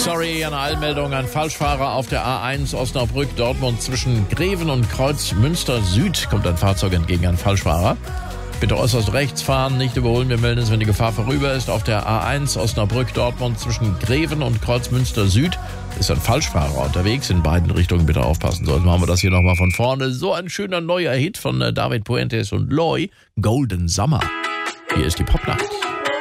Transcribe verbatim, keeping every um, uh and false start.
Sorry, eine Eilmeldung an Falschfahrer auf der A eins Osnabrück-Dortmund zwischen Greven und Kreuzmünster Süd. Kommt ein Fahrzeug entgegen, ein Falschfahrer. Bitte äußerst rechts fahren, nicht überholen. Wir melden es, wenn die Gefahr vorüber ist. Auf der A eins Osnabrück-Dortmund zwischen Greven und Kreuzmünster Süd ist ein Falschfahrer unterwegs. In beiden Richtungen bitte aufpassen. Sonst machen wir das hier nochmal von vorne. So ein schöner neuer Hit von David Puentes und Loy. Golden Summer. Hier ist die Popnacht.